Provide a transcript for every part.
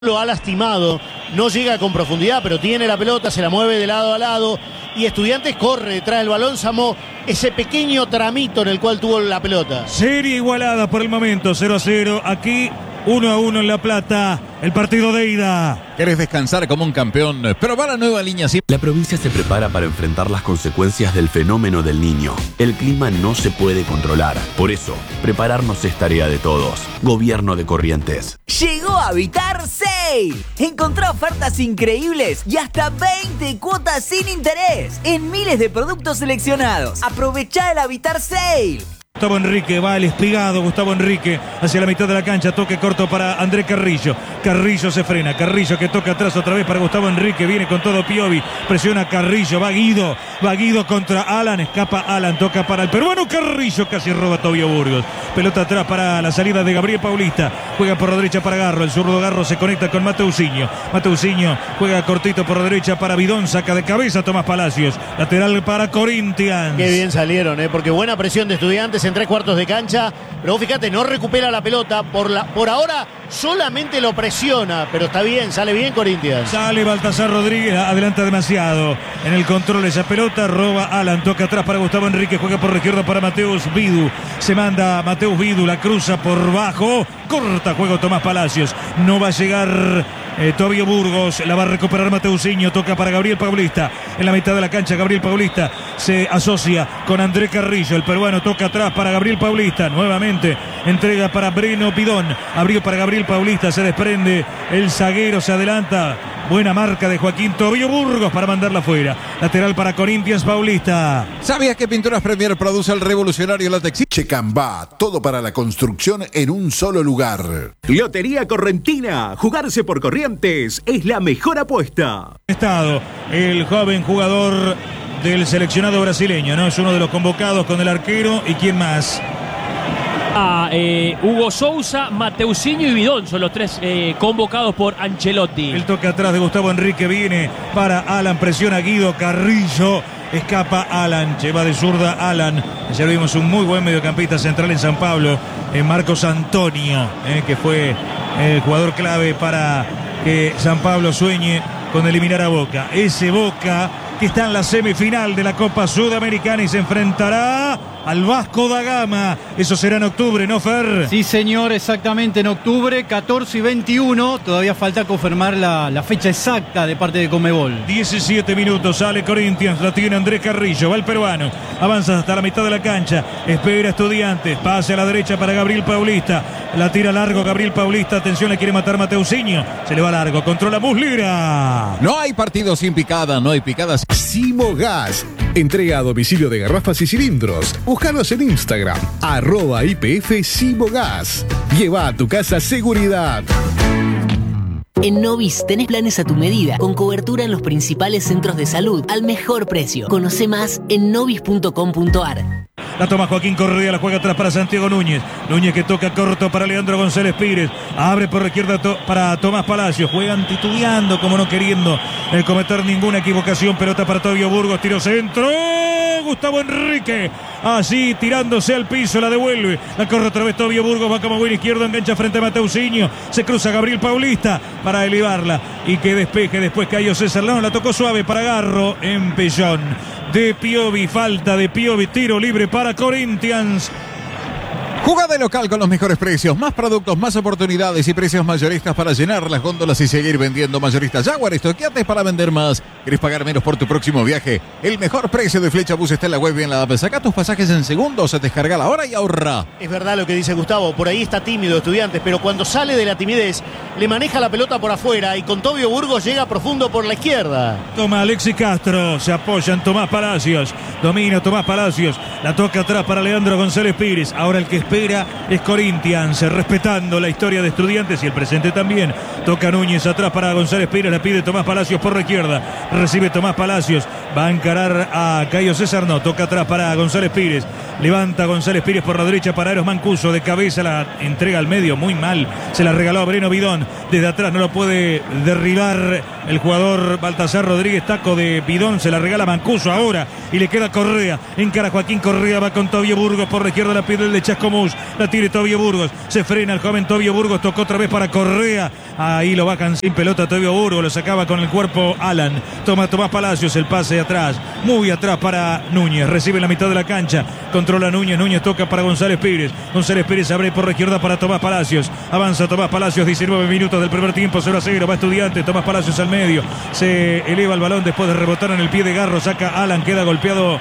lo ha lastimado, no llega con profundidad, pero tiene la pelota, se la mueve de lado a lado y Estudiantes corre detrás del balón, Samó, ese pequeño tramito en el cual tuvo la pelota. Serie igualada por el momento, 0-0, aquí 1-1 en La Plata, el partido de ida. ¿Querés descansar como un campeón? Pero va la nueva línea SIM. La provincia se prepara para enfrentar las consecuencias del fenómeno del Niño. El clima no se puede controlar. Por eso, prepararnos es tarea de todos. Gobierno de Corrientes. Llegó Habitar Sale. Encontrá ofertas increíbles y hasta 20 cuotas sin interés en miles de productos seleccionados. Aprovechá el Habitar Sale. Gustavo Enrique va el espigado, Gustavo Enrique hacia la mitad de la cancha, toque corto para Andrés Carrillo. Carrillo se frena, Carrillo que toca atrás otra vez para Gustavo Enrique, viene con todo Piovi, presiona Carrillo, va Guido contra Alan, escapa Alan, toca para el peruano Carrillo, casi roba Tobio Burgos. Pelota atrás para la salida de Gabriel Paulista, juega por la derecha para Garro, el zurdo Garro se conecta con Mateusinho juega cortito por la derecha para Bidón, saca de cabeza Tomás Palacios, lateral para Corinthians. Qué bien salieron, porque buena presión de Estudiantes en 3/4 de cancha, pero vos fíjate, no recupera la pelota, por ahora solamente lo presiona, pero está bien, sale bien Corinthians. Sale Baltasar Rodríguez, adelanta demasiado en el control de esa pelota, roba Alan, toca atrás para Gustavo Enrique, juega por la izquierda para Mateus Vidu, se manda Mateus Vidu, la cruza por bajo, corta juego Tomás Palacios, no va a llegar Tobio Burgos, la va a recuperar Mateusinho, toca para Gabriel Paulista, en la mitad de la cancha Gabriel Paulista se asocia con Andrés Carrillo, el peruano toca atrás para Gabriel Paulista, nuevamente entrega para Breno Pidón, abrió para Gabriel Paulista, se desprende el zaguero, se adelanta, buena marca de Joaquín Tobio Burgos para mandarla afuera, lateral para Corinthians Paulista. ¿Sabías que Pinturas Premier produce el revolucionario látex? Checambá, todo para la construcción en un solo lugar. Lotería Correntina, jugarse por Corrientes es la mejor apuesta. Estado, el joven jugador del seleccionado brasileño, ¿no? Es uno de los convocados con el arquero. ¿Y quién más? Hugo Sousa, Mateusinho y Bidón son los tres convocados por Ancelotti. El toque atrás de Gustavo Enrique viene para Alan, presiona Guido Carrillo, escapa Alan, lleva de zurda Alan. Ayer vimos un muy buen mediocampista central en San Pablo, Marcos Antonio, que fue el jugador clave para que San Pablo sueñe con eliminar a Boca. Ese Boca que está en la semifinal de la Copa Sudamericana y se enfrentará al Vasco da Gama. Eso será en octubre, ¿no, Fer? Sí, señor, exactamente en octubre, 14 y 21. Todavía falta confirmar la fecha exacta de parte de Conmebol. 17 minutos, sale Corinthians, la tiene Andrés Carrillo, va el peruano, avanza hasta la mitad de la cancha, espera Estudiantes, pase a la derecha para Gabriel Paulista, la tira largo Gabriel Paulista, atención, le quiere matar Mateusinho, se le va largo, controla Muslera. No hay partido sin picada, no hay picadas. Simo Gas, entrega a domicilio de garrafas y cilindros. Búscanos en Instagram, @IPF Simo Gas. Lleva a tu casa seguridad. En Novis tenés planes a tu medida, con cobertura en los principales centros de salud, al mejor precio. Conoce más en novis.com.ar. La toma Joaquín Correa, la juega atrás para Santiago Núñez. Núñez que toca corto para Leandro González Pires. Abre por la izquierda para Tomás Palacios. Juegan titubeando, como no queriendo cometer ninguna equivocación. Pelota para Tobio Burgos, tiro centro. Gustavo Enrique, así tirándose al piso, la devuelve. La corre otra vez Tobio Burgos, va como buen izquierdo, engancha frente a Mateusinho. Se cruza Gabriel Paulista para elevarla y que despeje después Cayo César. No, la tocó suave para Garro en Pellón. De Piovi, falta de Piovi, tiro libre para Corinthians. Jugá de local con los mejores precios, más productos, más oportunidades y precios mayoristas para llenar las góndolas y seguir vendiendo. Mayoristas Jaguar, estoqueate para vender más. ¿Querés pagar menos por tu próximo viaje? El mejor precio de Flecha Bus está en la web y en la app. Saca tus pasajes en segundos, descarga la hora y ahorra. Es verdad lo que dice Gustavo, por ahí está tímido Estudiantes, pero cuando sale de la timidez, le maneja la pelota por afuera y con Tobio Burgos llega profundo por la izquierda. Toma Alexis Castro, se apoya en Tomás Palacios, domina Tomás Palacios, la toca atrás para Leandro González Pires. Ahora el que espera es Corinthians, respetando la historia de Estudiantes y el presente también. Toca Núñez atrás para González Pires, la pide Tomás Palacios por la izquierda, recibe Tomás Palacios, va a encarar a Cayo César, no, toca atrás para González Pires, levanta González Pires por la derecha para Eros Mancuso, de cabeza la entrega al medio, muy mal, se la regaló a Breno Bidón, desde atrás no lo puede derribar el jugador Baltasar Rodríguez. Taco de bidón, se la regala Mancuso ahora y le queda Correa. Encara Joaquín Correa, va con Tobio Burgos por la izquierda, la pide el de Chascomús, la tiene Tobio Burgos, se frena el joven Tobio Burgos, tocó otra vez para Correa, ahí lo bajan sin pelota Tobio Burgos, lo sacaba con el cuerpo Alan. Toma Tomás Palacios, el pase atrás, muy atrás para Núñez, recibe en la mitad de la cancha, controla Núñez, Núñez toca para González Pires, González Pires abre por la izquierda para Tomás Palacios, avanza Tomás Palacios, 19 minutos del primer tiempo, 0-0, va Estudiantes, Tomás Palacios al medio, se eleva el balón después de rebotar en el pie de Garro, saca Alan, queda golpeado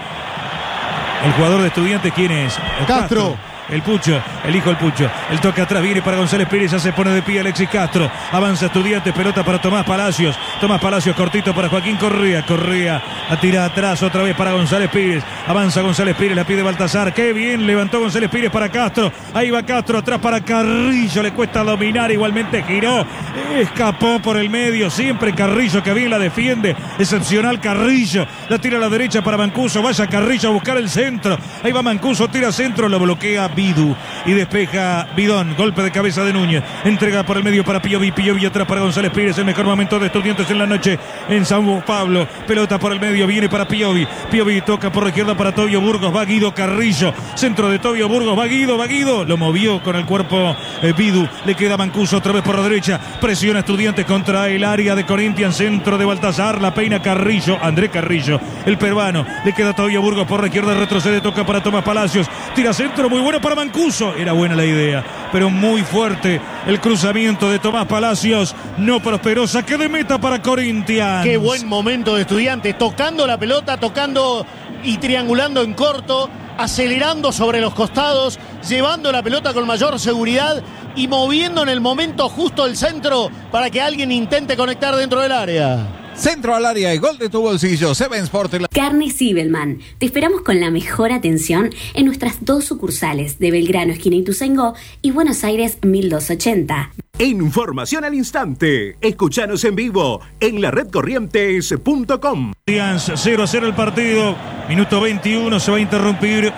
el jugador de Estudiantes. ¿Quién es? Castro. El Pucho, el hijo del Pucho. El toque atrás viene para González Pires, ya se pone de pie Alexis Castro. Avanza Estudiantes, pelota para Tomás Palacios. Tomás Palacios cortito para Joaquín Correa. Correa la tira atrás otra vez para González Pires. Avanza González Pires, la pide Baltasar. Qué bien, levantó González Pires para Castro. Ahí va Castro atrás para Carrillo. Le cuesta dominar, igualmente giró. Escapó por el medio. Siempre Carrillo, que bien la defiende. Excepcional Carrillo. La tira a la derecha para Mancuso. Vaya Carrillo a buscar el centro. Ahí va Mancuso, tira centro, lo bloquea Vidu y despeja Bidón. Golpe de cabeza de Núñez. Entrega por el medio para Piovi. Piovi atrás para González Pires. El mejor momento de Estudiantes en la noche en San Pablo. Pelota por el medio. Viene para Piovi. Piovi toca por la izquierda para Tobio Burgos. Va Guido Carrillo. Centro de Tobio Burgos. Va Guido. Va Guido. Lo movió con el cuerpo Vidu. Le queda Mancuso otra vez por la derecha. Presiona Estudiantes contra el área de Corinthians. Centro de Baltasar. La peina Carrillo. Andrés Carrillo. El peruano. Le queda Tobio Burgos por la izquierda. Retrocede. Toca para Tomás Palacios. Tira centro. Muy bueno para Mancuso. Era buena la idea, pero muy fuerte el cruzamiento de Tomás Palacios. No prosperó. Saque de meta para Corinthians. Qué buen momento de Estudiantes, tocando la pelota, tocando y triangulando en corto, acelerando sobre los costados, llevando la pelota con mayor seguridad y moviendo en el momento justo el centro para que alguien intente conectar dentro del área. Centro al área y gol de tu bolsillo. Seven Sport. Carnes Zibelman. Te esperamos con la mejor atención en nuestras 2 sucursales de Belgrano, esquina Ituzaingó, y Buenos Aires 1280. Información al instante. Escuchanos en vivo en la redcorrientes.com. 0-0 el partido. Minuto 21. Se va a interrumpir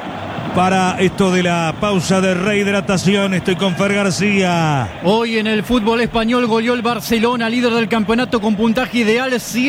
para esto de la pausa de rehidratación. Estoy con Fer García. Hoy en el fútbol español goleó el Barcelona, líder del campeonato con puntaje ideal,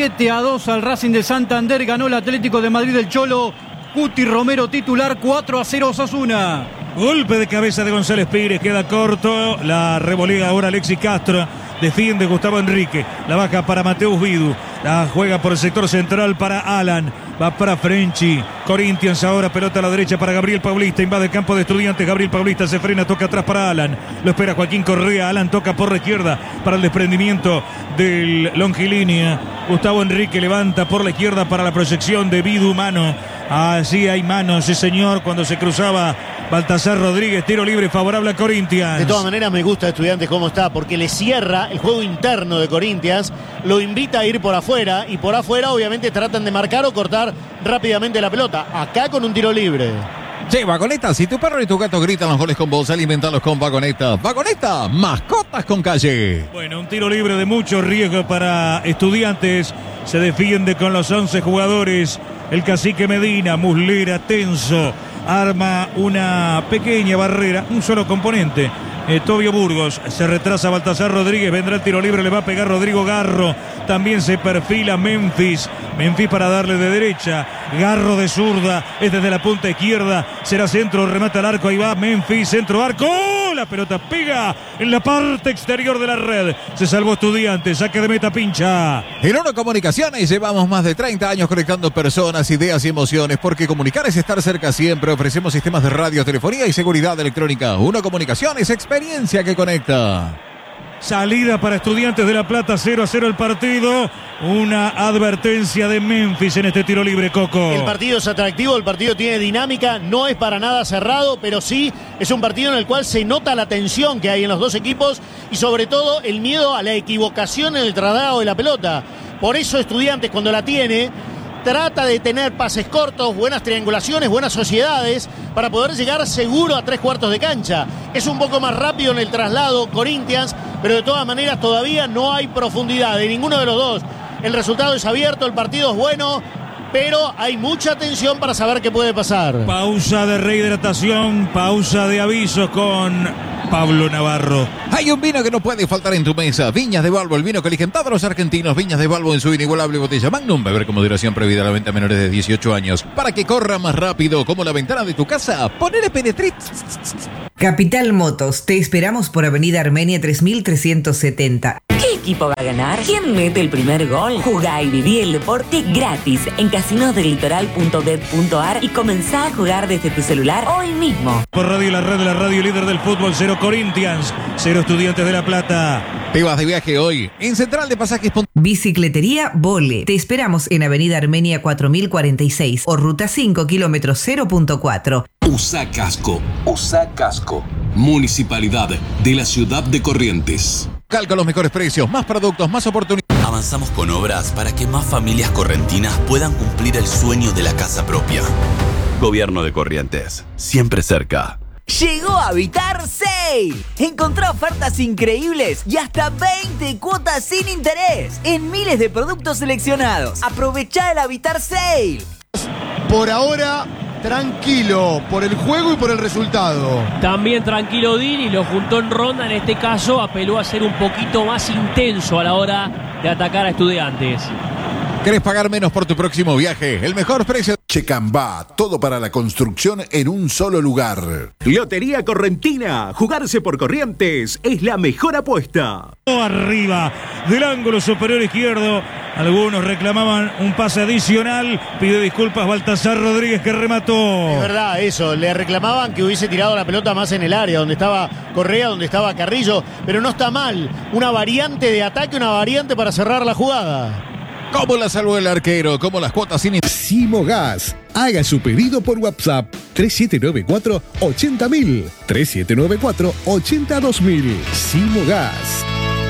7-2 al Racing de Santander. Ganó el Atlético de Madrid del Cholo. Cuti Romero titular, 4-0 Osasuna. Golpe de cabeza de González Pires, queda corto. La revolea ahora Alexis Castro. Defiende Gustavo Enrique. La baja para Mateus Vidu. La juega por el sector central para Alan. Va para Frenchi. Corinthians ahora, pelota a la derecha para Gabriel Paulista. Invade el campo de Estudiantes. Gabriel Paulista se frena, toca atrás para Alan. Lo espera Joaquín Correa. Alan toca por la izquierda para el desprendimiento del longilínea. Gustavo Enrique levanta por la izquierda para la proyección de Vidu. Mano. Así hay manos, sí señor, cuando se cruzaba Baltasar Rodríguez. Tiro libre favorable a Corinthians. De todas maneras me gusta Estudiantes cómo está, porque le cierra el juego interno de Corinthians, lo invita a ir por afuera, y por afuera obviamente tratan de marcar o cortar rápidamente la pelota. Acá con un tiro libre. Che, Vagoneta, si tu perro y tu gato gritan los goles con vos, alimentalos con Vagoneta. Vagoneta, mascotas con calle. Bueno, un tiro libre de mucho riesgo para Estudiantes. Se defiende con los 11 jugadores. El cacique Medina, Muslera, tenso. Arma una pequeña barrera, un solo componente. Tobio Burgos, se retrasa Baltasar Rodríguez, vendrá el tiro libre, le va a pegar Rodrigo Garro. También se perfila Memphis. Memphis para darle de derecha. Garro de zurda, es desde la punta izquierda. Será centro, remata al arco, ahí va Memphis, centro, arco. La pelota pega en la parte exterior de la red. Se salvó Estudiantes, saque de meta Pincha. En Uno Comunicaciones llevamos más de 30 años conectando personas, ideas y emociones, porque comunicar es estar cerca siempre. Ofrecemos sistemas de radio, telefonía y seguridad electrónica. Uno Comunicaciones, experiencia que conecta. Salida para Estudiantes de La Plata, 0-0 el partido. Una advertencia de Memphis en este tiro libre, Coco. El partido es atractivo, el partido tiene dinámica, no es para nada cerrado, pero sí es un partido en el cual se nota la tensión que hay en los dos equipos y sobre todo el miedo a la equivocación en el traslado de la pelota. Por eso Estudiantes, cuando la tiene, trata de tener pases cortos, buenas triangulaciones, buenas sociedades para poder llegar seguro a 3/4 de cancha. Es un poco más rápido en el traslado Corinthians, pero de todas maneras todavía no hay profundidad de ninguno de los dos. El resultado es abierto, el partido es bueno, pero hay mucha tensión para saber qué puede pasar. Pausa de rehidratación, pausa de avisos con Pablo Navarro. Hay un vino que no puede faltar en tu mesa. Viñas de Balbo, el vino que eligen todos los argentinos. Viñas de Balbo en su inigualable botella Magnum. Beber con moderación, prohibida la venta a menores de 18 años. Para que corra más rápido, como la ventana de tu casa, ponele Penetrit. Capital Motos, te esperamos por Avenida Armenia 3370. ¿Qué equipo va a ganar? ¿Quién mete el primer gol? Jugá y viví el deporte gratis en casinosdelitoral.bet.ar y comenzá a jugar desde tu celular hoy mismo. Por radio, la red de la radio líder del fútbol, 0 Corinthians, 0 Estudiantes de La Plata. Te vas de viaje hoy en Central de Pasajes. Bicicletería Vole. Te esperamos en Avenida Armenia 4046 o Ruta 5, kilómetro 0.4. USA Casco. USA Casco. Municipalidad de la ciudad de Corrientes. Calca los mejores precios, más productos, más oportunidades. Avanzamos con obras para que más familias correntinas puedan cumplir el sueño de la casa propia. Gobierno de Corrientes, siempre cerca. Llegó Habitar Sale. Encontrá ofertas increíbles y hasta 20 cuotas sin interés en miles de productos seleccionados. Aprovechá el Habitar Sale. Por ahora, tranquilo, por el juego y por el resultado. También tranquilo Dini, lo juntó en ronda, en este caso apeló a ser un poquito más intenso a la hora de atacar a Estudiantes. ¿Querés pagar menos por tu próximo viaje? El mejor precio. Checambá, todo para la construcción en un solo lugar. Lotería Correntina, jugarse por Corrientes es la mejor apuesta. Arriba del ángulo superior izquierdo, algunos reclamaban un pase adicional. Pide disculpas Baltasar Rodríguez, que remató. Es verdad eso, le reclamaban que hubiese tirado la pelota más en el área, donde estaba Correa, donde estaba Carrillo, pero no está mal. Una variante de ataque, una variante para cerrar la jugada. ¿Cómo la salvó el arquero? ¿Cómo las cuotas sin... Simogas. Haga su pedido por WhatsApp 3794-80000. 3794-82000. Simogas.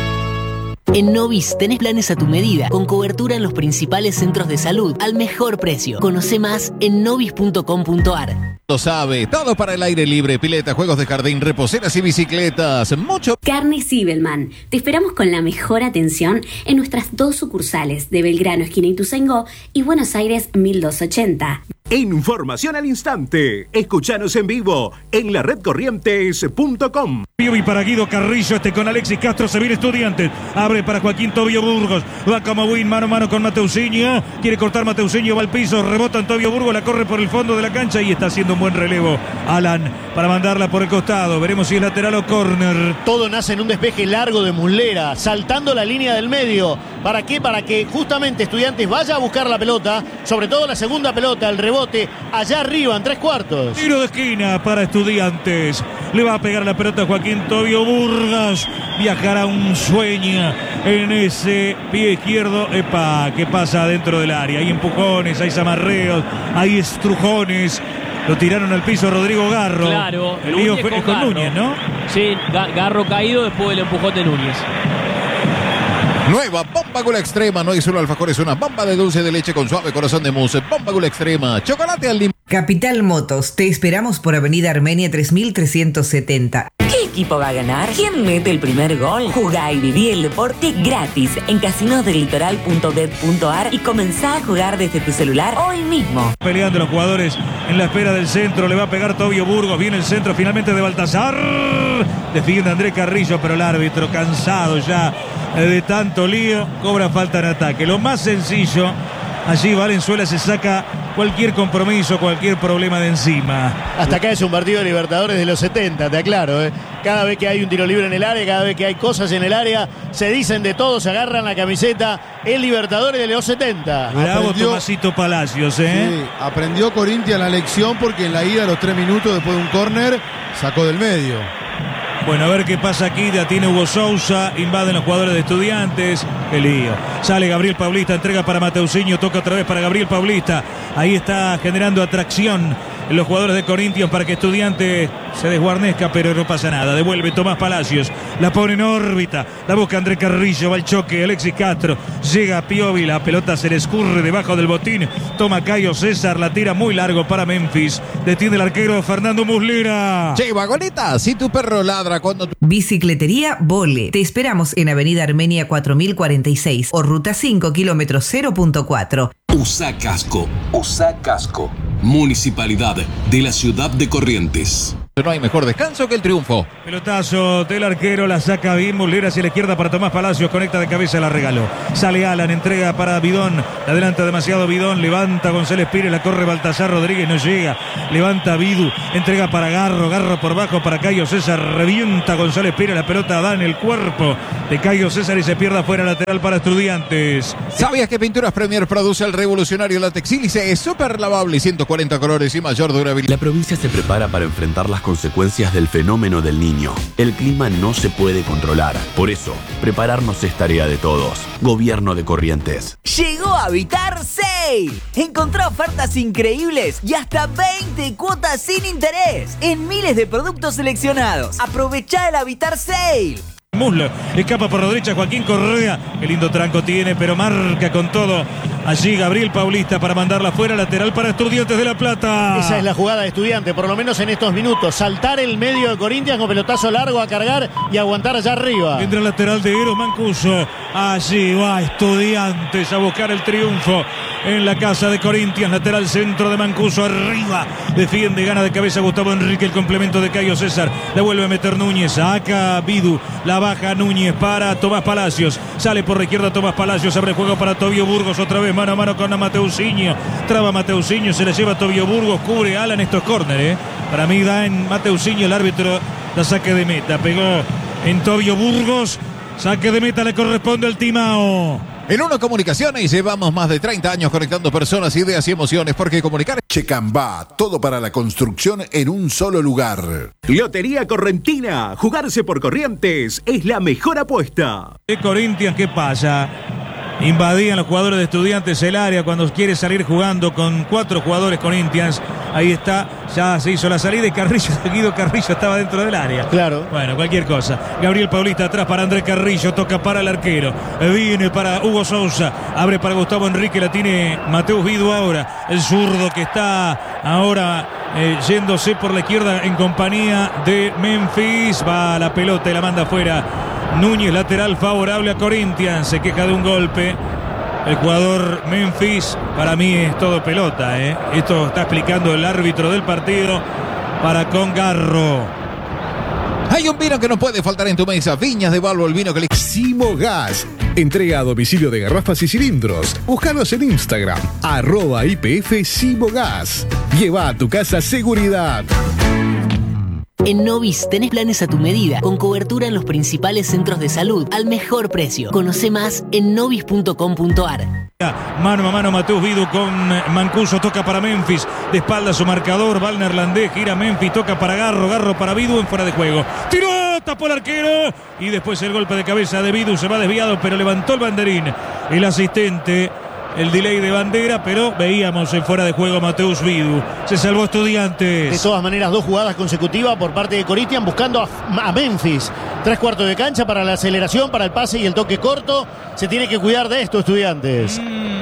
En Novis tenés planes a tu medida, con cobertura en los principales centros de salud, al mejor precio. Conoce más en novis.com.ar. Lo sabe, todo para el aire libre, pileta, juegos de jardín, reposeras y bicicletas, mucho. Carne Sibelman. Te esperamos con la mejor atención en nuestras 2 sucursales de Belgrano, esquina Ituzaingó, y Buenos Aires 1280. Información al instante. Escuchanos en vivo en la redcorrientes.com. Y para Guido Carrillo, con Alexis Castro, se viene Estudiantes. Abre para Joaquín Tobio Burgos. Va como Win, mano a mano con Mateusinho. Quiere cortar Mateusinho, va al piso. Rebota en Tobio Burgos, la corre por el fondo de la cancha y está haciendo un buen relevo Alan para mandarla por el costado. Veremos si es lateral o córner. Todo nace en un despeje largo de Muslera, saltando la línea del medio. ¿Para qué? Para que justamente Estudiantes vaya a buscar la pelota, sobre todo la segunda pelota, el rebote, allá arriba en 3/4. Tiro de esquina para Estudiantes. Le va a pegar la pelota a Joaquín Tobio Burgos. Viajará un sueño en ese pie izquierdo. Epa, ¿qué pasa dentro del área? Hay empujones, hay zamarreos, hay estrujones. Lo tiraron al piso Rodrigo Garro. Claro, el lío fue con Núñez, ¿no? Sí, Garro caído después del empujón de Núñez. Nueva bomba Gula Extrema. No hay solo alfajores, una bomba de dulce de leche con suave corazón de mousse. Bomba Gula Extrema. Chocolate al limón. Capital Motos, te esperamos por Avenida Armenia 3370. ¿Qué equipo va a ganar? ¿Quién mete el primer gol? Jugá y viví el deporte gratis en casinosdelitoral.bet.ar y comenzá a jugar desde tu celular hoy mismo. Peleando los jugadores en la espera del centro. Le va a pegar Tobio Burgos. Viene el centro finalmente de Baltasar. Defiende Andrés Carrillo, pero el árbitro, cansado ya de tanto lío, cobra falta en ataque. Lo más sencillo, allí Valenzuela se saca cualquier compromiso, cualquier problema de encima. Hasta acá es un partido de Libertadores de los 70, te aclaro. Cada vez que hay un tiro libre en el área, cada vez que hay cosas en el área, se dicen de todo, se agarran la camiseta. El Libertadores de los 70. Bravo Tomasito Palacios, Sí, aprendió Corinthians la lección porque en la ida a los 3 minutos después de un córner sacó del medio. Bueno, a ver qué pasa aquí. Ya tiene Hugo Sousa. Invaden los jugadores de Estudiantes. Qué lío. Sale Gabriel Paulista. Entrega para Mateusinho. Toca otra vez para Gabriel Paulista. Ahí está generando atracción en los jugadores de Corinthians para que Estudiantes se desguarnezca, pero no pasa nada. Devuelve Tomás Palacios. La pone en órbita. La busca Andrés Carrillo. Va el choque. Alexis Castro. Llega Piovi. La pelota se le escurre debajo del botín. Toma Cayo César. La tira muy largo para Memphis. Detiene el arquero Fernando Muslera. Che, vagoneta, si tu perro ladra cuando... Bicicletería Vole. Te esperamos en Avenida Armenia 4046 o Ruta 5, kilómetro 0.4. Usa casco. Usa casco. Municipalidad de la ciudad de Corrientes. No hay mejor descanso que el triunfo. Pelotazo del arquero, la saca bien Muslera hacia la izquierda para Tomás Palacios, conecta de cabeza, la regaló. Sale Alan, entrega para Bidón, la adelanta demasiado Bidón, levanta González Pires, la corre Baltasar Rodríguez, no llega, levanta Vidu, entrega para Garro, Garro por bajo para Cayo César, revienta González Pires, la pelota da en el cuerpo de Cayo César y se pierde afuera, lateral para Estudiantes. ¿Sabías que Pinturas Premier produce el revolucionario látex sílice? Es súper lavable y 140 colores y mayor durabilidad. La provincia se prepara para enfrentar las consecuencias del fenómeno del Niño. El clima no se puede controlar. Por eso, prepararnos es tarea de todos. Gobierno de Corrientes. Llegó a Habitar Sale. Encontrá ofertas increíbles y hasta 20 cuotas sin interés en miles de productos seleccionados. Aprovechá el Habitar Sale. Muslo, escapa por la derecha Joaquín Correa, qué lindo tranco tiene, pero marca con todo allí Gabriel Paulista para mandarla fuera, lateral para Estudiantes de La Plata. Esa es la jugada de Estudiantes, por lo menos en estos minutos, saltar el medio de Corinthians con pelotazo largo a cargar y aguantar allá arriba. Entra el lateral de Eros Mancuso, allí va Estudiantes a buscar el triunfo en la casa de Corinthians, lateral centro de Mancuso, arriba, defiende, gana de cabeza Gustavo Enrique, el complemento de Cayo César, la vuelve a meter Núñez, saca Vidu, la baja Núñez para Tomás Palacios, sale por la izquierda Tomás Palacios, abre juego para Tobio Burgos, otra vez mano a mano con Mateusinho, traba Mateusinho, se la lleva Tobio Burgos, cubre Alan, esto es córner, para mí da en Mateusinho, el árbitro da saque de meta, pegó en Tobio Burgos, saque de meta le corresponde al Timao. En Uno Comunicaciones llevamos más de 30 años conectando personas, ideas y emociones, porque comunicar... Checambá, todo para la construcción en un solo lugar. Lotería Correntina, jugarse por Corrientes es la mejor apuesta. ¿De Corinthians qué pasa? Invadían los jugadores de Estudiantes el área cuando quiere salir jugando con 4 jugadores Corinthians. Ahí está, ya se hizo la salida y Carrillo, Guido Carrillo estaba dentro del área. Claro. Bueno, cualquier cosa. Gabriel Paulista atrás para Andrés Carrillo, toca para el arquero. Viene para Hugo Sousa, abre para Gustavo Enrique, la tiene Mateus Vidu ahora. El zurdo que está ahora yéndose por la izquierda en compañía de Memphis. Va a la pelota y la manda afuera. Núñez, lateral favorable a Corinthians, se queja de un golpe. El jugador Memphis, para mí es todo pelota, Esto está explicando el árbitro del partido para con Garro. Hay un vino que no puede faltar en tu mesa. Viñas de Balbo, el vino que le... Simo Gas. Entrega a domicilio de garrafas y cilindros. Búscanos en Instagram, @IPF Simo Gas. Lleva a tu casa seguridad. En Novis tenés planes a tu medida, con cobertura en los principales centros de salud, al mejor precio. Conoce más en novis.com.ar. Mano a mano Mateus Vidu con Mancuso, toca para Memphis, de espalda su marcador, va el neerlandés, gira Memphis, toca para Garro, Garro para Vidu en fuera de juego. Tiró, tapó el arquero y después el golpe de cabeza de Vidu, se va desviado, pero levantó el banderín. El asistente, el delay de bandera, pero veíamos en fuera de juego a Mateus Vidu. Se salvó Estudiantes. De todas maneras, 2 jugadas consecutivas por parte de Corinthians buscando a Memphis. 3/4 de cancha para la aceleración, para el pase y el toque corto. Se tiene que cuidar de esto, Estudiantes.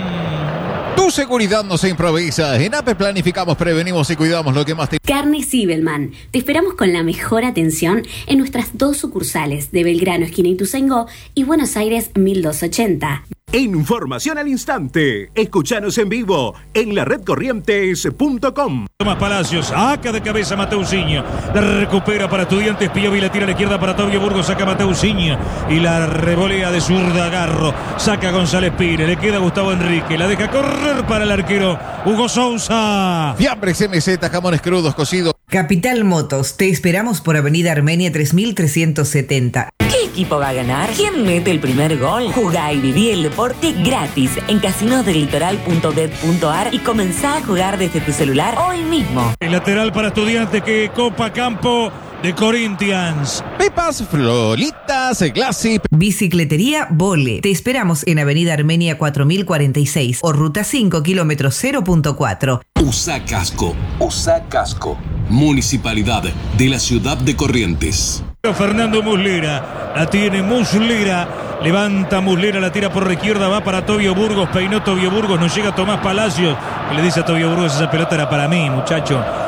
Tu seguridad no se improvisa. En APE planificamos, prevenimos y cuidamos lo que más te... Carne Sibelman. Te esperamos con la mejor atención en nuestras 2 sucursales de Belgrano, esquina Ituzaingó, y Buenos Aires 1280. Información al instante. Escuchanos en vivo en la redcorrientes.com. Tomás Palacios, saca de cabeza Mateusinho, la recupera para Estudiantes, Piovi la tira a la izquierda para Tobio Burgos, saca Mateusinho y la revolea de zurda Garro, saca González Pires, le queda Gustavo Enrique, la deja correr para el arquero Hugo Sousa. Fiambres MZ, jamones crudos, cocidos. Capital Motos, te esperamos por Avenida Armenia 3370. ¿Qué equipo va a ganar? ¿Quién mete el primer gol? Jugá y viví el deporte gratis en casinosdelitoral.bet.ar y comenzá a jugar desde tu celular hoy mismo. El lateral para Estudiantes que copa campo de Corinthians. Pepas, Floritas, Glassy. Bicicletería Vole. Te esperamos en Avenida Armenia 4046 o Ruta 5, kilómetro 0.4. Usa casco. Usa casco. Municipalidad de la ciudad de Corrientes. Fernando Muslera, la tiene Muslera, levanta Muslera, la tira por la izquierda, va para Tobio Burgos, peinó Tobio Burgos, no llega Tomás Palacios, que le dice a Tobio Burgos, esa pelota era para mí, muchacho.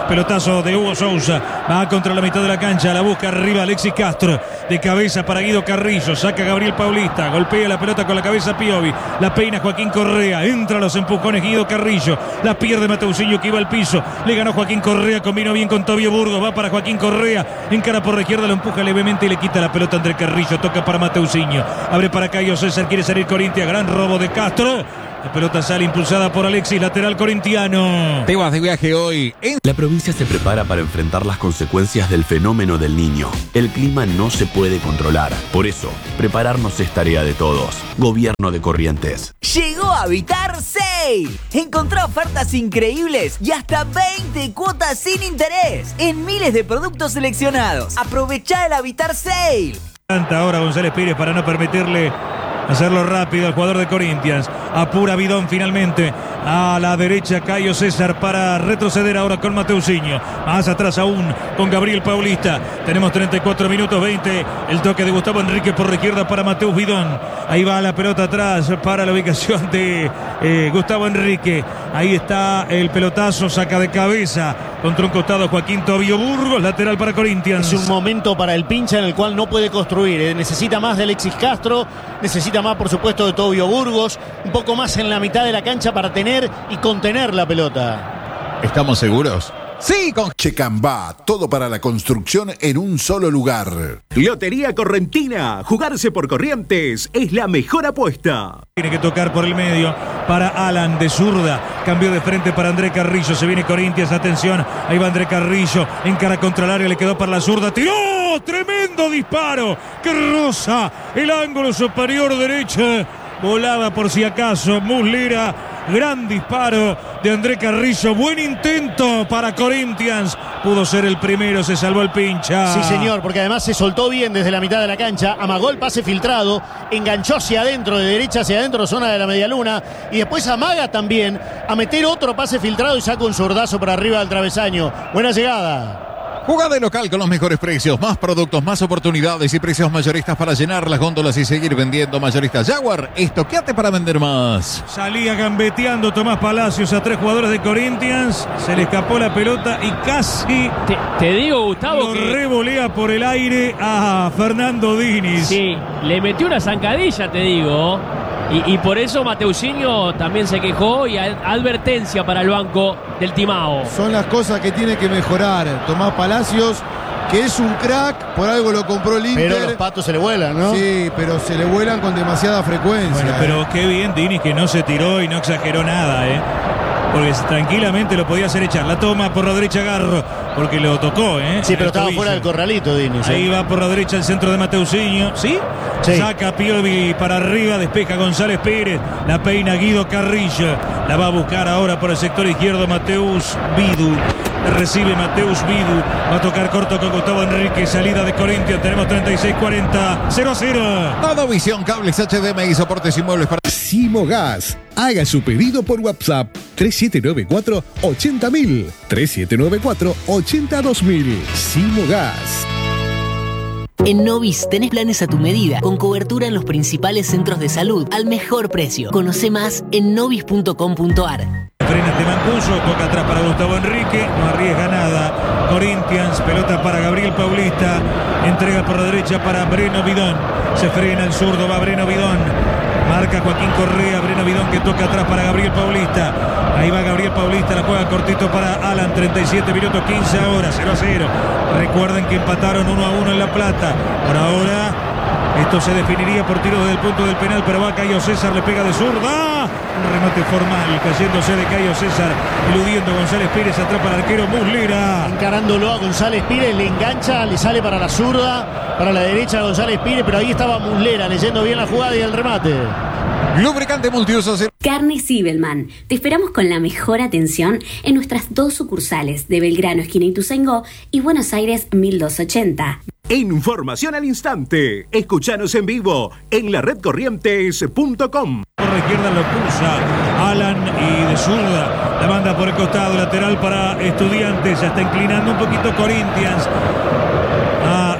Pelotazo de Hugo Sousa. Va contra la mitad de la cancha. La busca arriba Alexis Castro. De cabeza para Guido Carrillo. Saca Gabriel Paulista. Golpea la pelota con la cabeza Piovi. La peina Joaquín Correa. Entra a los empujones Guido Carrillo. La pierde Mateusinho que iba al piso. Le ganó Joaquín Correa. Combinó bien con Tobio Burgos. Va para Joaquín Correa. Encara por la izquierda. Lo empuja levemente y le quita la pelota André Carrillo. Toca para Mateusinho. Abre para Caio César. Quiere salir Corinthians. Gran robo de Castro. La pelota sale impulsada por Alexis, lateral corintiano. Te vas de viaje hoy. La provincia se prepara para enfrentar las consecuencias del fenómeno del Niño. El clima no se puede controlar. Por eso, prepararnos es tarea de todos. Gobierno de Corrientes. Llegó a Habitar Sale. Encontrá ofertas increíbles y hasta 20 cuotas sin interés en miles de productos seleccionados. Aprovechá el Habitar Sale. Ahora González Pires para no permitirle hacerlo rápido al jugador de Corinthians. Apura Bidón finalmente. A la derecha Caio César para retroceder ahora con Mateusinho. Más atrás aún con Gabriel Paulista. Tenemos 34 minutos 20. El toque de Gustavo Enrique por la izquierda para Mateus Bidón. Ahí va la pelota atrás para la ubicación de Gustavo Enrique. Ahí está el pelotazo. Saca de cabeza contra un costado Joaquín Tobio Burgos. Lateral para Corinthians. Es un momento para el pincha en el cual no puede construir. Necesita más de Alexis Castro. Necesita más, por supuesto, de Tobio Burgos. Un poco más en la mitad de la cancha para tener y contener la pelota. ¿Estamos seguros? Sí, con Checambá, todo para la construcción en un solo lugar. Lotería Correntina, jugarse por Corrientes es la mejor apuesta. Tiene que tocar por el medio para Alan de zurda. Cambio de frente para André Carrillo. Se viene Corinthians, atención. Ahí va André Carrillo. Encara contra el área, le quedó para la zurda. ¡Tiró! ¡Tremendo disparo! ¡Que roza el ángulo superior derecha! Volaba por si acaso Muslera. Gran disparo de André Carrillo. Buen intento para Corinthians. Pudo ser el primero, se salvó el pincha. Sí, señor, porque además se soltó bien desde la mitad de la cancha. Amagó el pase filtrado. Enganchó hacia adentro, de derecha hacia adentro, zona de la medialuna. Y después amaga también a meter otro pase filtrado y saca un zurdazo por arriba del travesaño. Buena llegada. Jugada de local con los mejores precios, más productos, más oportunidades y precios mayoristas para llenar las góndolas y seguir vendiendo. Mayoristas Jaguar, estoqueate para vender más. Salía gambeteando Tomás Palacios a 3 jugadores de Corinthians. Se le escapó la pelota y casi te digo, Gustavo, que revolea por el aire a Fernando Diniz. Sí, le metió una zancadilla, te digo. Y por eso Mateusinho también se quejó y advertencia para el banco del Timao. Son las cosas que tiene que mejorar Tomás Palacios, que es un crack, por algo lo compró el Inter. Pero los patos se le vuelan, ¿no? Sí, pero se le vuelan con demasiada frecuencia. Bueno, pero qué bien Diniz que no se tiró y no exageró nada, porque tranquilamente lo podía hacer echar. La toma por la derecha Garro, porque lo tocó, Sí, pero estaba fuera del corralito, Diniz. Ahí va por la derecha el centro de Mateusinho. ¿Sí? Sí. Saca Piovi para arriba, despeja González Pires. La peina Guido Carrillo. La va a buscar ahora por el sector izquierdo Mateus Vidu. Recibe Mateus Vidu. Va a tocar corto con Gustavo Enrique. Salida de Corinthians. Tenemos 36-40. 0-0. Todo visión, cables HDMI y soportes inmuebles para Simogas. Haga su pedido por WhatsApp 3794-80000. 3794-82000. Simogas. En Novis tenés planes a tu medida, con cobertura en los principales centros de salud, al mejor precio. Conoce más en novis.com.ar. Frena este Mancuso, toca atrás para Gustavo Enrique, no arriesga nada. Corinthians, pelota para Gabriel Paulista, entrega por la derecha para Breno Bidón. Se frena el zurdo, va Breno Bidón. Marca Joaquín Correa, Breno Bidón que toca atrás para Gabriel Paulista. Ahí va Gabriel Paulista, la juega cortito para Alan, 37 minutos 15 ahora, 0-0. Recuerden que empataron 1-1 en La Plata. Por ahora, esto se definiría por tiros desde el punto del penal, pero va Caio César, le pega de zurda. Un remate formal, cayéndose de Caio César, eludiendo González Pires, atrapa al arquero Muslera. Encarándolo a González Pires, le engancha, le sale para la zurda, para la derecha de González Pires, pero ahí estaba Muslera leyendo bien la jugada y el remate. Lubricante multiusos. Carne Zibelman. Te esperamos con la mejor atención en nuestras 2 sucursales de Belgrano, esquina Ituzaingó, y Buenos Aires 1280. Información al instante. Escuchanos en vivo en laredcorrientes.com. Por la izquierda lo pulsa Alan y de zurda la manda por el costado lateral para Estudiantes. Ya está inclinando un poquito Corinthians a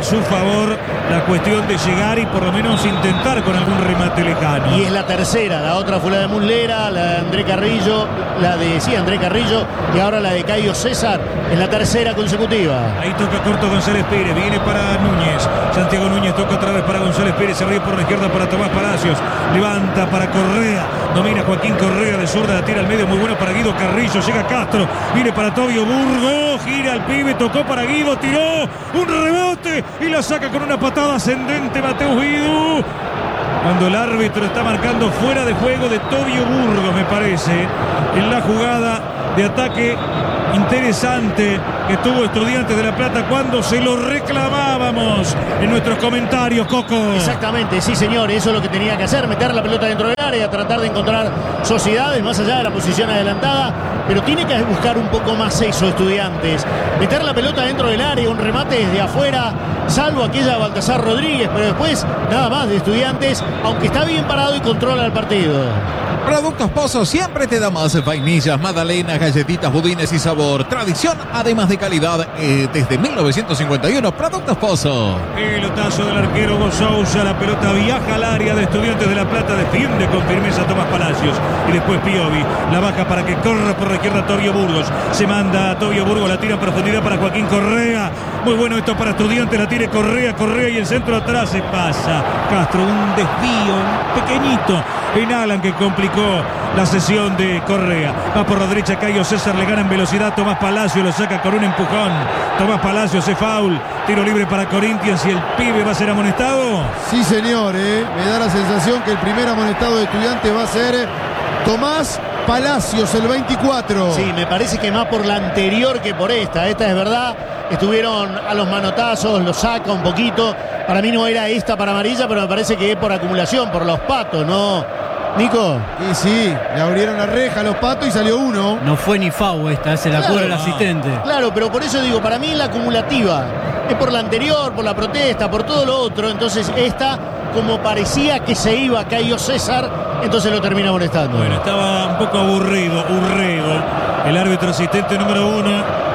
su favor la cuestión de llegar y por lo menos intentar con algún remate lejano. Y es la tercera, la otra fue la de Muslera, la de André Carrillo, André Carrillo, y ahora la de Caio César, es la tercera consecutiva. Ahí toca corto González Pires, viene para Núñez, Santiago Núñez toca otra vez para González Pires, se ríe por la izquierda para Tomás Palacios, levanta para Correa, domina Joaquín Correa de zurda, la tira al medio, muy bueno para Guido Carrillo, llega Castro, viene para Tobio Burgo, gira al pibe, tocó para Guido, tiró un rebote y la saca con una patada ascendente Mateus Guido. Cuando el árbitro está marcando fuera de juego de Tobio Burgos, me parece, en la jugada de ataque interesante que tuvo Estudiantes de La Plata cuando se lo reclamábamos en nuestros comentarios, Coco. Exactamente, sí señor, eso es lo que tenía que hacer, meter la pelota dentro del área, tratar de encontrar sociedades más allá de la posición adelantada, pero tiene que buscar un poco más eso Estudiantes, meter la pelota dentro del área, un remate desde afuera, salvo aquella de Baltasar Rodríguez, pero después nada más de Estudiantes, aunque está bien parado y controla el partido. Productos Pozo siempre te da más vainillas, magdalenas, galletitas, budines y sabor. Tradición, además de calidad, desde 1951. Productos Pozo. Pelotazo del arquero Hugo Sousa. La pelota viaja al área de Estudiantes de La Plata. Defiende con firmeza Tomás Palacios. Y después Piovi. La baja para que corra por la izquierda Tobio Burgos. Se manda a Tobio Burgos. La tira en profundidad para Joaquín Correa. Muy bueno esto para Estudiantes. La tira Correa y el centro atrás se pasa. Castro, un desvío pequeñito en Alan que complicó la sesión de Correa. Va por la derecha Caio César, le gana en velocidad Tomás Palacio, lo saca con un empujón. Tomás Palacio hace foul, tiro libre para Corinthians y el pibe va a ser amonestado. Sí señor, me da la sensación que el primer amonestado de Estudiantes va a ser Tomás Palacios, el 24. Sí, me parece que más por la anterior que por esta. Esta es verdad, estuvieron a los manotazos, lo saca un poquito. Para mí no era esta para amarilla, pero me parece que es por acumulación, por los patos, ¿no, Nico? Y sí, le abrieron la reja a los patos y salió uno. No fue ni FAU esta, se la cobra el asistente. Claro, pero por eso digo, para mí la acumulativa es por la anterior, por la protesta, por todo lo otro. Entonces esta, como parecía que se iba a Caio César, entonces lo termina molestando. Bueno, estaba un poco aburrido, Urrego, el árbitro asistente número 1.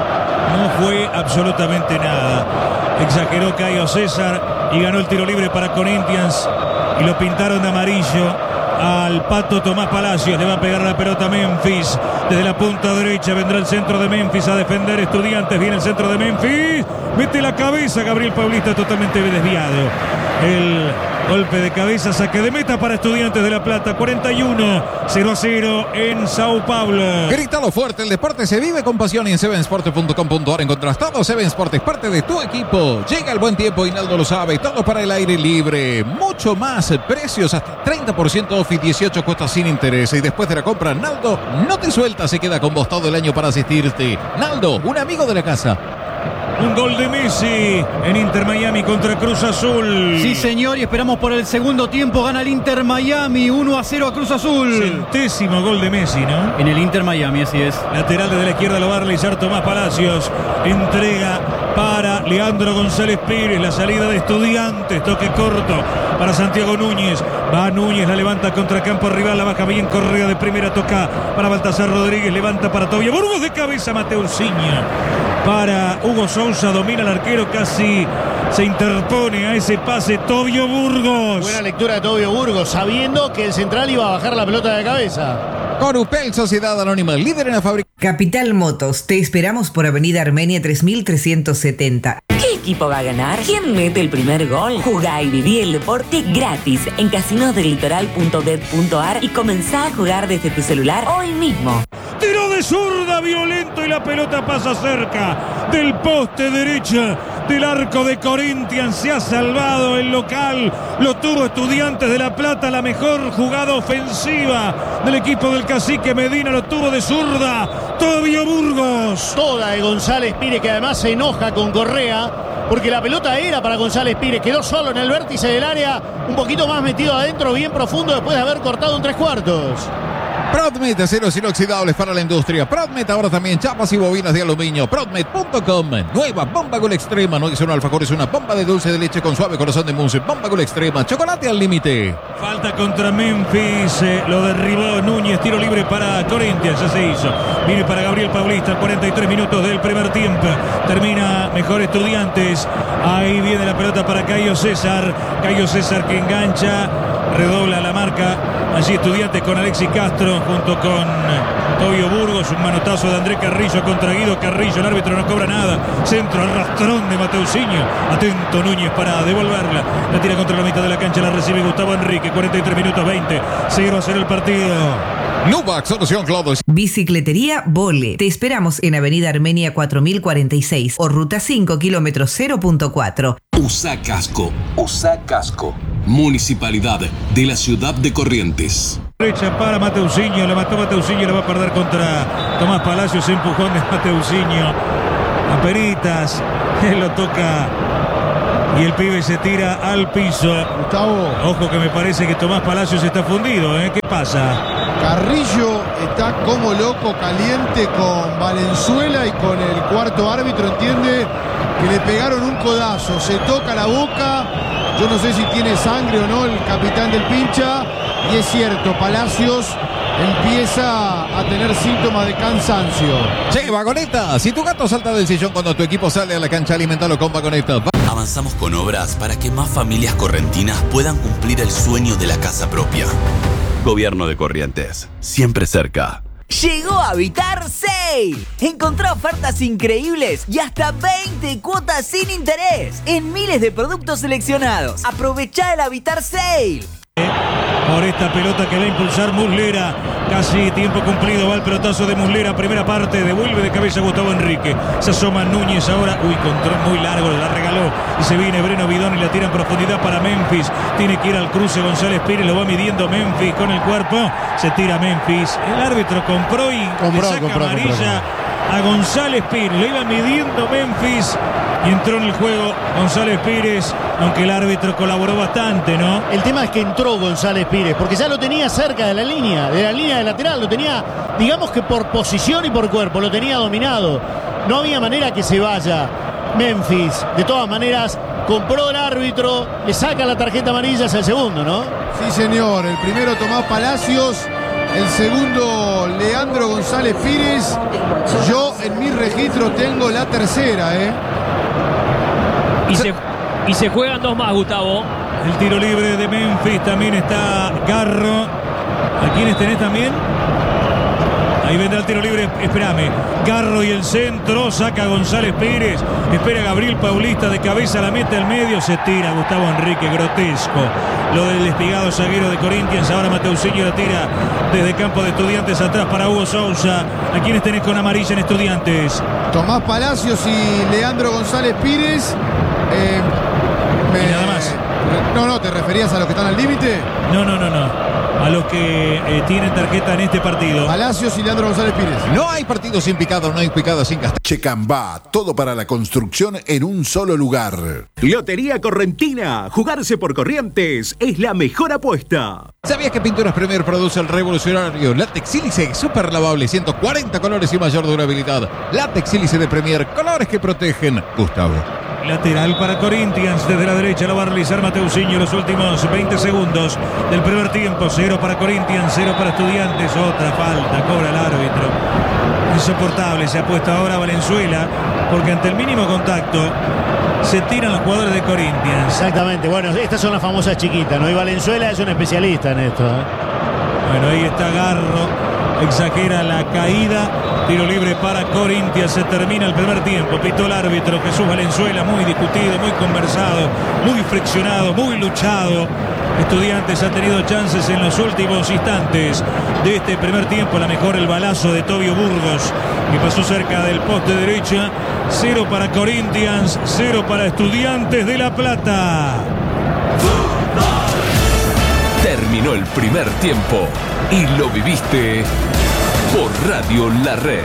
No fue absolutamente nada. Exageró Caio César y ganó el tiro libre para Corinthians y lo pintaron de amarillo al Pato Tomás Palacios. Le va a pegar la pelota a Memphis desde la punta derecha, vendrá el centro de Memphis a defender Estudiantes, viene el centro de Memphis, mete la cabeza Gabriel Paulista totalmente desviado, el golpe de cabeza, saque de meta para Estudiantes de La Plata. 41, 0-0 en Sao Paulo. Grítalo fuerte, el deporte se vive con pasión y en sevensports.com.ar encontrás todo. Seven Sport es parte de tu equipo. Llega el buen tiempo y Naldo lo sabe, todo para el aire libre, mucho más, precios hasta 30% off y 18 cuotas sin interés. Y después de la compra, Naldo no te suelta, se queda con vos todo el año para asistirte. Naldo, un amigo de la casa. Un gol de Messi en Inter Miami contra Cruz Azul. Sí, señor, y esperamos por el segundo tiempo. Gana el Inter Miami 1-0 a Cruz Azul. Centésimo gol de Messi, ¿no? En el Inter Miami, así es. Lateral desde la izquierda lo va a realizar Tomás Palacios. Entrega para Leandro González Pires. La salida de Estudiantes. Toque corto para Santiago Núñez. Va Núñez, la levanta contra campo rival. La baja bien Correa de primera. Toca para Baltasar Rodríguez. Levanta para Tobio Burgos de cabeza Mateusinho. Para Hugo Sousa, domina el arquero, casi se interpone a ese pase Tobio Burgos. Buena lectura de Tobio Burgos, sabiendo que el central iba a bajar la pelota de cabeza. Corupel, Sociedad Anónima, líder en la fábrica. Capital Motos, te esperamos por Avenida Armenia 3370. ¿Qué equipo va a ganar? ¿Quién mete el primer gol? Jugá y viví el deporte gratis en casinosdelitoral.bet.ar y comenzá a jugar desde tu celular hoy mismo. Tiró de zurda, violento, y la pelota pasa cerca del poste derecha del arco de Corinthians. Se ha salvado el local, lo tuvo Estudiantes de La Plata. La mejor jugada ofensiva del equipo del Cacique Medina lo tuvo de zurda Tobio Burgos. Toda de González Pires, que además se enoja con Correa, porque la pelota era para González Pires. Quedó solo en el vértice del área, un poquito más metido adentro, bien profundo, después de haber cortado un 3/4. Prodmet, aceros inoxidables para la industria. Prodmet ahora también chapas y bobinas de aluminio. Prodmet.com. Nueva Bomba Gol Extrema. No es un alfajor, es una bomba de dulce de leche con suave corazón de mousse. Bomba Gol Extrema. Chocolate al límite. Falta contra Memphis. Lo derribó Núñez. Tiro libre para Corinthians. Ya se hizo. Viene para Gabriel Paulista. 43 minutos del primer tiempo. Termina mejor Estudiantes. Ahí viene la pelota para Cayo César. Cayo César que engancha. Redobla la marca. Allí Estudiantes con Alexis Castro junto con Tobio Burgos. Un manotazo de André Carrillo contra Guido Carrillo. El árbitro no cobra nada. Centro arrastrón de Mateusinho. Atento Núñez para devolverla. La tira contra la mitad de la cancha. La recibe Gustavo Enrique. 43 minutos 20. 0-0 el partido. Nubac, solución Clodos. Bicicletería Vole. Te esperamos en Avenida Armenia 4046 o Ruta 5, kilómetro 0.4. Usa casco. Usa casco. Municipalidad de la ciudad de Corrientes. Derecha para Mateusinho. La mató Mateusinho. La va a perder contra Tomás Palacios. Empujón de Mateusinho. Apenitas. Él lo toca. Y el pibe se tira al piso. Gustavo. Ojo que me parece que Tomás Palacios está fundido. ¿Qué pasa? Carrillo está como loco, caliente con Valenzuela y con el cuarto árbitro. Entiende que le pegaron un codazo. Se toca la boca. Yo no sé si tiene sangre o no el capitán del Pincha. Y es cierto, Palacios empieza a tener síntomas de cansancio. Che, Vagoneta, si tu gato salta del sillón cuando tu equipo sale a la cancha, alimentalo con Vagoneta. Avanzamos con obras para que más familias correntinas puedan cumplir el sueño de la casa propia. Gobierno de Corrientes, siempre cerca. Llegó a Habitar Sale. Encontrá ofertas increíbles y hasta 20 cuotas sin interés en miles de productos seleccionados. Aprovechá el Habitar Sale. Por esta pelota que va a impulsar Muslera. Casi tiempo cumplido. Va el pelotazo de Muslera. Primera parte. Devuelve de cabeza Gustavo Enrique. Se asoma Núñez ahora. Control muy largo. La regaló. Y se viene Breno Bidón y la tira en profundidad para Memphis. Tiene que ir al cruce González Pires. Lo va midiendo Memphis con el cuerpo. Se tira Memphis. El árbitro compró y le saca amarilla a González Pires. Lo iba midiendo Memphis. Y entró en el juego González Pires, aunque el árbitro colaboró bastante, ¿no? El tema es que entró González Pires, porque ya lo tenía cerca de la línea de lateral, lo tenía, digamos que por posición y por cuerpo, lo tenía dominado. No había manera que se vaya Memphis. De todas maneras, compró el árbitro, le saca la tarjeta amarilla, es el segundo, ¿no? Sí, señor. El primero Tomás Palacios. El segundo, Leandro González Pires. Yo en mi registro tengo la tercera, Y se juegan dos más, Gustavo. El tiro libre de Memphis, también está Garro. ¿A quiénes tenés también? Ahí vendrá el tiro libre, espérame. Garro y el centro, saca González Pires. Espera Gabriel Paulista de cabeza, la mete al medio, se tira Gustavo Enrique, grotesco. Lo del despegado zaguero de Corinthians, ahora Mateusinho la tira desde campo de Estudiantes atrás para Hugo Sousa. ¿A quiénes tenés con amarilla en Estudiantes? Tomás Palacios y Leandro González Pires. Y nada más. No, ¿te referías a los que están al límite? No. A los que tienen tarjeta en este partido. Palacios y Leandro González Pires. No hay partido sin picado, no hay picado sin castigo. Checambá, todo para la construcción en un solo lugar. Lotería Correntina. Jugarse por Corrientes es la mejor apuesta. ¿Sabías que Pinturas Premier produce el revolucionario látex sílice super lavable, 140 colores y mayor durabilidad? Látex sílice de Premier, colores que protegen. Gustavo. Lateral para Corinthians, desde la derecha lo va a realizar Mateusinho los últimos 20 segundos del primer tiempo. 0 para Corinthians, 0 para Estudiantes. Otra falta, cobra el árbitro. Insoportable, se ha puesto ahora Valenzuela, porque ante el mínimo contacto se tiran los jugadores de Corinthians. Exactamente, bueno, estas son las famosas chiquitas, ¿no? Y Valenzuela es un especialista en esto, Bueno, ahí está Garro, exagera la caída. Tiro libre para Corinthians. Se termina el primer tiempo. Pitó el árbitro Jesús Valenzuela. Muy discutido, muy conversado, muy friccionado, muy luchado. Estudiantes ha tenido chances en los últimos instantes de este primer tiempo. La mejor el balazo de Tobio Burgos, que pasó cerca del poste derecha. 0 para Corinthians, 0 para Estudiantes de La Plata. Terminó el primer tiempo y lo viviste por Radio La Red.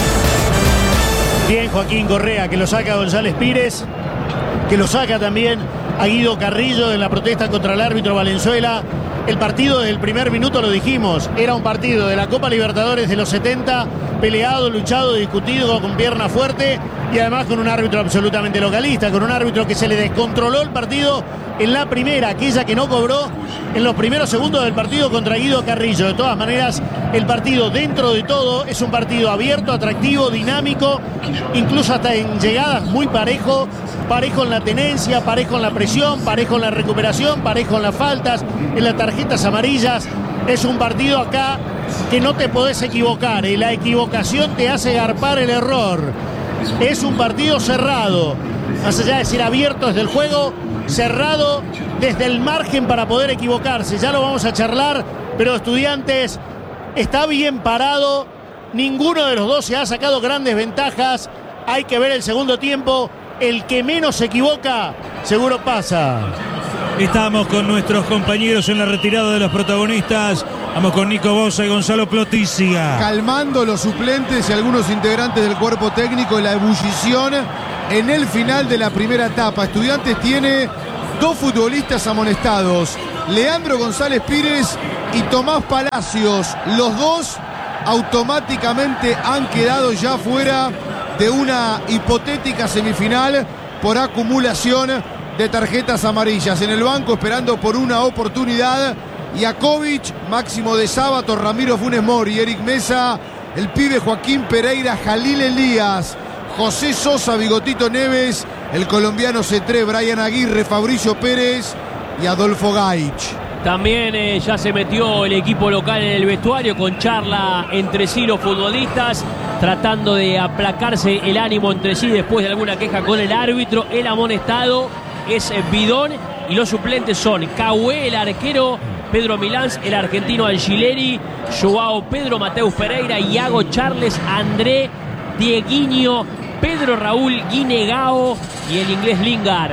Bien, Joaquín Correa, que lo saca González Pires, que lo saca también a Guido Carrillo en la protesta contra el árbitro Valenzuela. El partido desde el primer minuto, lo dijimos, era un partido de la Copa Libertadores de los 70, peleado, luchado, discutido, con pierna fuerte y además con un árbitro absolutamente localista, con un árbitro que se le descontroló el partido en la primera, aquella que no cobró en los primeros segundos del partido contra Guido Carrillo. De todas maneras, el partido dentro de todo es un partido abierto, atractivo, dinámico, incluso hasta en llegadas muy parejo en la tenencia, parejo en la presión, parejo en la recuperación, parejo en las faltas, en las tarjetas amarillas. Es un partido acá que no te podés equivocar, la equivocación te hace garpar el error. Es un partido cerrado, más allá de ser abierto desde el juego, cerrado desde el margen para poder equivocarse. Ya lo vamos a charlar, pero Estudiantes está bien parado, ninguno de los dos se ha sacado grandes ventajas. Hay que ver el segundo tiempo, el que menos se equivoca seguro pasa. Estamos con nuestros compañeros en la retirada de los protagonistas. Vamos con Nico Bosa y Gonzalo Plotizia. Calmando los suplentes y algunos integrantes del cuerpo técnico y la ebullición en el final de la primera etapa. Estudiantes tiene 2 futbolistas amonestados, Leandro González Pires y Tomás Palacios. Los dos automáticamente han quedado ya fuera de una hipotética semifinal por acumulación de tarjetas amarillas. En el banco esperando por una oportunidad, Jakovic, Máximo de Sábato, Ramiro Funes Mori, Eric Mesa, el pibe Joaquín Pereira, Jalil Elías, José Sosa, Bigotito Neves, el colombiano Cetré, Brian Aguirre, Fabricio Pérez y Adolfo Gaich. También ya se metió el equipo local en el vestuario con charla entre sí los futbolistas, tratando de aplacarse el ánimo entre sí después de alguna queja con el árbitro. El amonestado es Bidón y los suplentes son Cahué, el arquero, Pedro Milans, el argentino Angileri, Joao Pedro, Mateus Pereira, Iago Charles, André, Dieguinho, Pedro Raúl Guinegao y el inglés Lingard.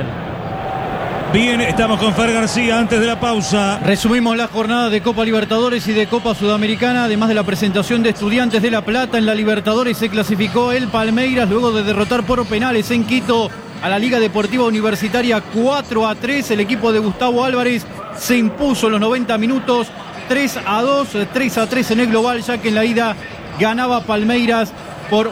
Bien, estamos con Fer García antes de la pausa. Resumimos la jornada de Copa Libertadores y de Copa Sudamericana. Además de la presentación de Estudiantes de La Plata en la Libertadores, se clasificó el Palmeiras luego de derrotar por penales en Quito a la Liga Deportiva Universitaria 4-3. El equipo de Gustavo Álvarez se impuso en los 90 minutos 3-2, 3-3 en el global, ya que en la ida ganaba Palmeiras por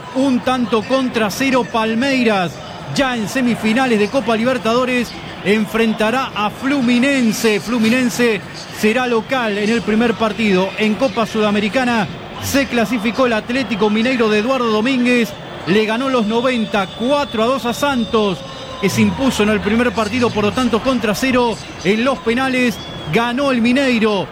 1-0. Palmeiras ya en semifinales de Copa Libertadores enfrentará a Fluminense. Fluminense será local en el primer partido. En Copa Sudamericana se clasificó el Atlético Mineiro de Eduardo Domínguez. Le ganó los 90 4-2 a Santos, que se impuso en el primer partido por lo tanto contra 0. En los penales ganó el Mineiro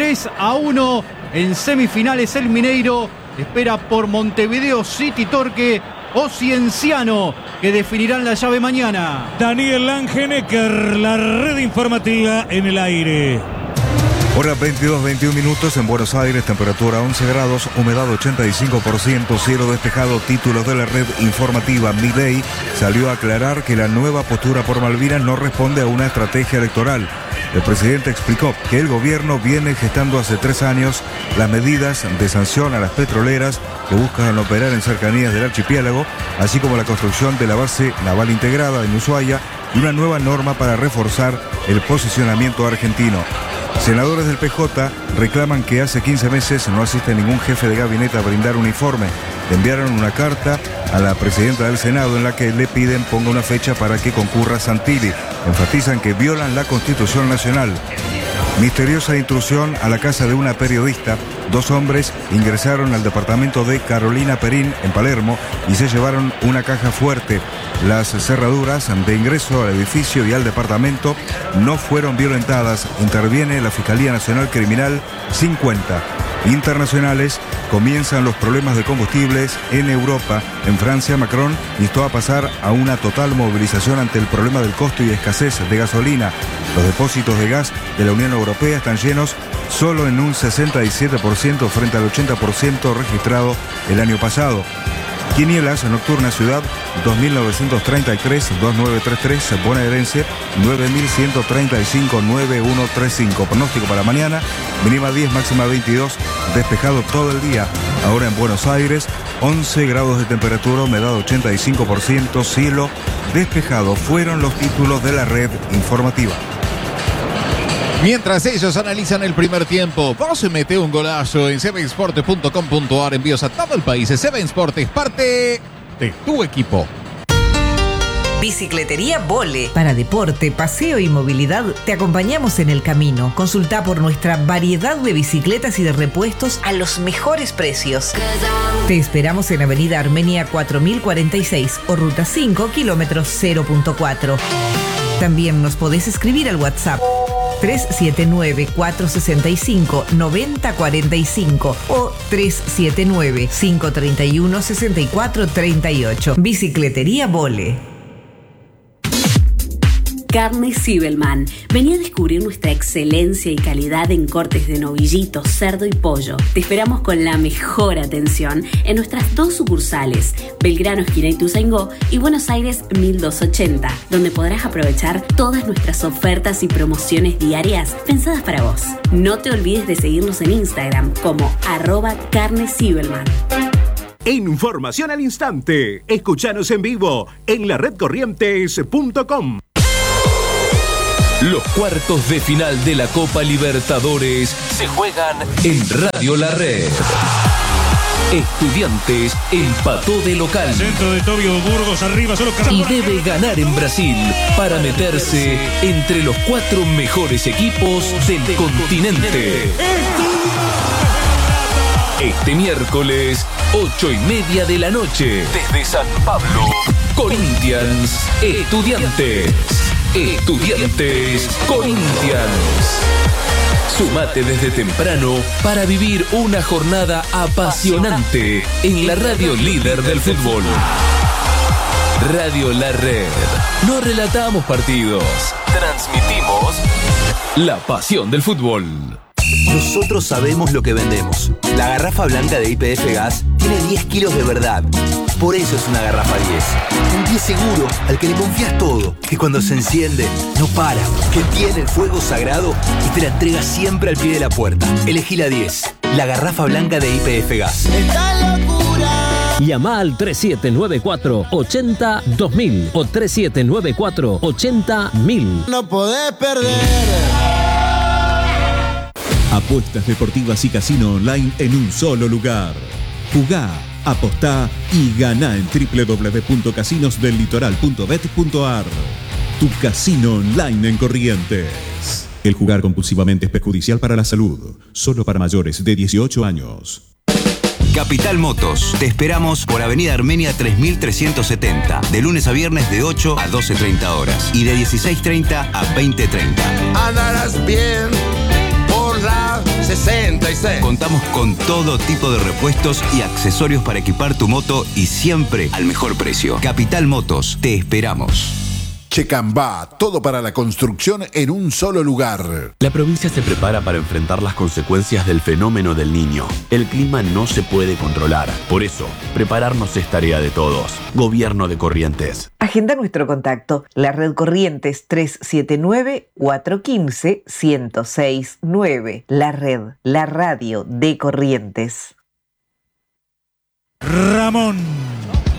3-1. En semifinales el Mineiro espera por Montevideo City Torque o Cienciano, que definirán la llave mañana. Daniel Langenecker, la red informativa en el aire. Hora 22-21 minutos en Buenos Aires, temperatura 11 grados, humedad 85%, cielo despejado. Títulos de la red informativa. Milei salió a aclarar que la nueva postura por Malvinas no responde a una estrategia electoral. El presidente explicó que el gobierno viene gestando hace 3 años las medidas de sanción a las petroleras que buscan operar en cercanías del archipiélago, así como la construcción de la base naval integrada en Ushuaia y una nueva norma para reforzar el posicionamiento argentino. Senadores del PJ reclaman que hace 15 meses no asiste ningún jefe de gabinete a brindar un informe. Le enviaron una carta a la presidenta del Senado en la que le piden ponga una fecha para que concurra Santilli. Enfatizan que violan la Constitución Nacional. Misteriosa intrusión a la casa de una periodista. 2 hombres ingresaron al departamento de Carolina Perín en Palermo y se llevaron una caja fuerte. Las cerraduras de ingreso al edificio y al departamento no fueron violentadas. Interviene la Fiscalía Nacional Criminal 50. Internacionales, comienzan los problemas de combustibles en Europa. En Francia, Macron instó a pasar a una total movilización ante el problema del costo y escasez de gasolina. Los depósitos de gas de la Unión Europea están llenos solo en un 67% frente al 80% registrado el año pasado. Quinielas nocturna ciudad 2933-2933 bonaerense 9135-9135. Pronóstico para mañana, mínima 10, máxima 22, despejado todo el día. Ahora en Buenos Aires 11 grados de temperatura, humedad 85%, cielo despejado. Fueron los títulos de la red informativa. Mientras ellos analizan el primer tiempo, vos mete un golazo en sevensport.com.ar. Envíos a todo el país. Seven Sport es parte de tu equipo. Bicicletería Vole. Para deporte, paseo y movilidad, te acompañamos en el camino. Consulta por nuestra variedad de bicicletas y de repuestos a los mejores precios. Te esperamos en Avenida Armenia 4046 o Ruta 5, kilómetros 0.4. También nos podés escribir al WhatsApp 379-465-9045 o 379-531-6438. Bicicletería Vole. Carne Zibelman. Vení a descubrir nuestra excelencia y calidad en cortes de novillito, cerdo y pollo. Te esperamos con la mejor atención en nuestras 2 sucursales, Belgrano, esquina Ituzaingó, y Buenos Aires 1280, donde podrás aprovechar todas nuestras ofertas y promociones diarias pensadas para vos. No te olvides de seguirnos en Instagram como @carnezibelman. Información al instante. Escuchanos en vivo en laredcorrientes.com. Los cuartos de final de la Copa Libertadores se juegan en Radio La Red. Estudiantes empató de local. Centro de Tobio Burgos, arriba, solo y debe ganar en Brasil para meterse entre los 4 mejores equipos del continente. Este miércoles, 8:30 de la noche, desde San Pablo, Corinthians, Estudiantes. Estudiantes Corinthians. Sumate desde temprano para vivir una jornada apasionante en la radio líder del fútbol. Radio La Red. No relatamos partidos, transmitimos la pasión del fútbol. Nosotros sabemos lo que vendemos. La garrafa blanca de YPF Gas tiene 10 kilos de verdad. Por eso es una garrafa 10. Un 10 seguro al que le confías todo. Que cuando se enciende, no para. Que tiene el fuego sagrado y te la entrega siempre al pie de la puerta. Elegí la 10. La garrafa blanca de YPF Gas. ¡Esta locura! Llama al 3794-80-2000 o 3794-80-1000. No podés perder. Apuestas deportivas y casino online en un solo lugar. Jugá, apostá y ganá en www.casinosdellitoral.bet.ar. Tu casino online en Corrientes. El jugar compulsivamente es perjudicial para la salud. Solo para mayores de 18 años. Capital Motos. Te esperamos por Avenida Armenia 3370. De lunes a viernes de 8 a 12:30 horas. Y de 16:30 a 20:30. Andarás bien por la 66. Contamos con todo tipo de repuestos y accesorios para equipar tu moto y siempre al mejor precio. Capital Motos. Te esperamos. Checambá, todo para la construcción en un solo lugar. La provincia se prepara para enfrentar las consecuencias del fenómeno del Niño. El clima no se puede controlar. Por eso, prepararnos es tarea de todos. Gobierno de Corrientes. Agenda nuestro contacto. La Red Corrientes 379-415-1069. La Red, la radio de Corrientes. Ramón.